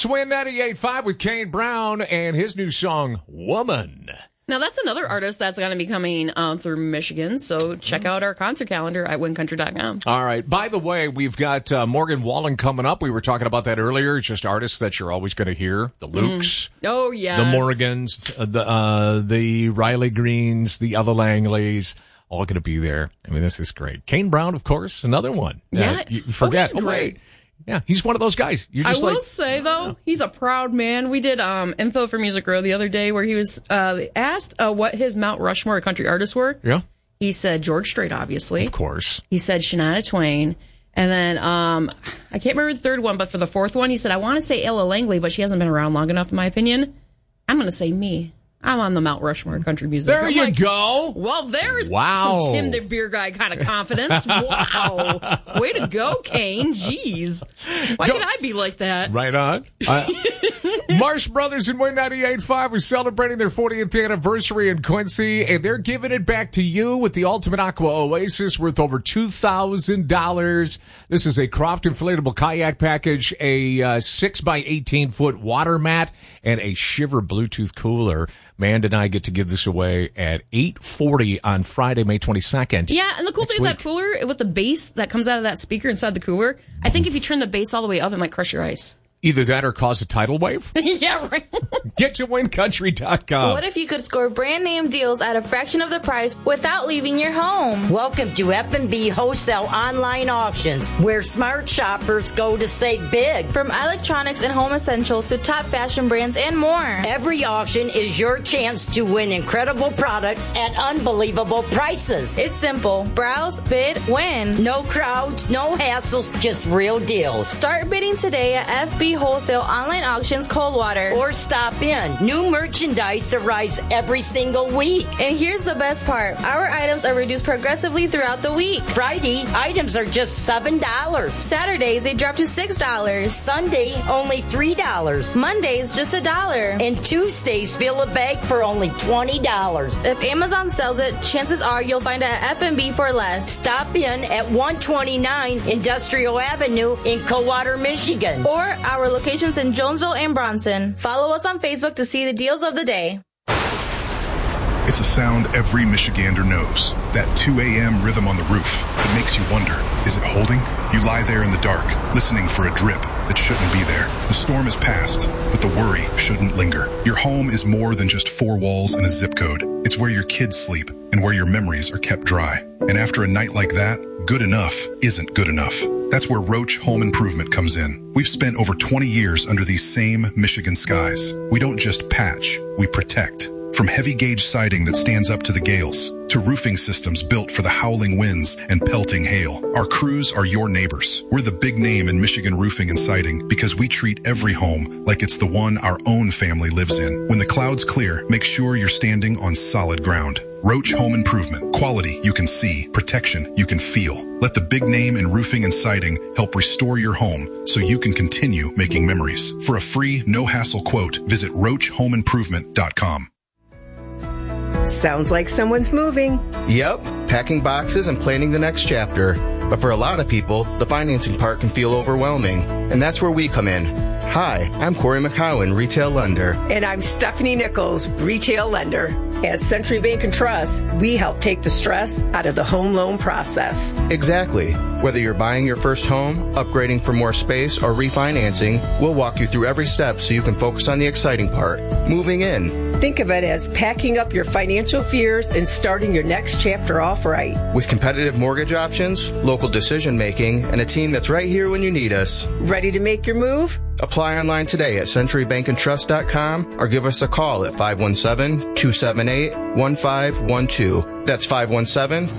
It's Win 98.5 with Kane Brown and his new song, Woman. Now, that's another artist that's going to be coming through Michigan, so check out our concert calendar at wincountry.com. All right. By the way, we've got Morgan Wallen coming up. We were talking about that earlier. It's just artists that you're always going to hear. The Lukes. Oh, yeah. The Morgans, the Riley Greens, the Ella Langleys. All going to be there. I mean, this is great. Kane Brown, of course, another one. Yeah. You forget. He's great. Yeah, he's one of those guys. You're just I will say, though, he's a proud man. We did Info for Music Row the other day where he was asked what his Mount Rushmore country artists were. Yeah. He said George Strait, obviously. Of course. He said Shania Twain. And then I can't remember the third one, but for the fourth one, he said, I want to say Ella Langley, but she hasn't been around long enough, in my opinion. I'm going to say me. I'm on the Mount Rushmore country music. There you go. Well, there's some Tim the Beer Guy kind of confidence. Wow. Way to go, Kane. Jeez. Why can't I be like that? Right on. Marsh Brothers and Win 98.5 are celebrating their 40th anniversary in Quincy, and they're giving it back to you with the Ultimate Aqua Oasis worth over $2,000. This is a Croft inflatable kayak package, a 6x18-foot water mat, and a Shiver Bluetooth cooler. Amanda and I get to give this away at 8:40 on Friday, May 22nd. Yeah, and the cool thing of that cooler, with the bass that comes out of that speaker inside the cooler, I think if you turn the bass all the way up, it might crush your ice. Either that or cause a tidal wave. Yeah, right. Get to wincountry.com. What if you could score brand name deals at a fraction of the price without leaving your home? Welcome to F&B Wholesale Online Auctions, where smart shoppers go to save big. From electronics and home essentials to top fashion brands and more. Every auction is your chance to win incredible products at unbelievable prices. It's simple. Browse, bid, win. No crowds, no hassles, just real deals. Start bidding today at FB Wholesale Online Auctions Coldwater. Or stop in. New merchandise arrives every single week. And here's the best part. Our items are reduced progressively throughout the week. Friday, items are just $7. Saturdays, they drop to $6. Sunday, only $3. Mondays, just $1. And Tuesdays, fill a bag for only $20. If Amazon sells it, chances are you'll find it at F&B for less. Stop in at 129 Industrial Avenue in Coldwater, Michigan. Or our locations in Jonesville and Bronson. Follow us on Facebook to see the deals of the day. It's a sound every Michigander knows. That 2 a.m. rhythm on the roof. It makes you wonder, is it holding? You lie there in the dark, listening for a drip that shouldn't be there. The storm is past, but the worry shouldn't linger. Your home is more than just four walls and a zip code. It's where your kids sleep and where your memories are kept dry. And after a night like that, good enough isn't good enough. That's where Roach Home Improvement comes in. We've spent over 20 years under these same Michigan skies. We don't just patch, we protect. From heavy gauge siding that stands up to the gales, to roofing systems built for the howling winds and pelting hail. Our crews are your neighbors. We're the big name in Michigan roofing and siding because we treat every home like it's the one our own family lives in. When the clouds clear, make sure you're standing on solid ground. Roach Home Improvement. Quality you can see, protection you can feel. Let the big name in roofing and siding help restore your home so you can continue making memories. For a free, no-hassle quote, visit roachhomeimprovement.com. Sounds like someone's moving. Yep, packing boxes and planning the next chapter. But for a lot of people, the financing part can feel overwhelming. And that's where we come in. Hi, I'm Corey McCowan, retail lender. And I'm Stephanie Nichols, retail lender. At Century Bank and Trust, we help take the stress out of the home loan process. Exactly. Whether you're buying your first home, upgrading for more space, or refinancing, we'll walk you through every step so you can focus on the exciting part, moving in. Think of it as packing up your financial fears and starting your next chapter off right. With competitive mortgage options, local decision making, and a team that's right here when you need us. Ready to make your move? Apply online today at centurybankandtrust.com or give us a call at 517-278-1512. That's 517